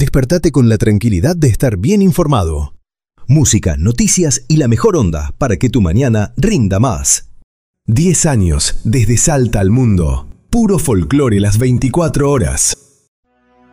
Despertate con la tranquilidad de estar bien informado. Música, noticias y la mejor onda para que tu mañana rinda más. 10 años desde Salta al mundo. Puro folclore las 24 horas.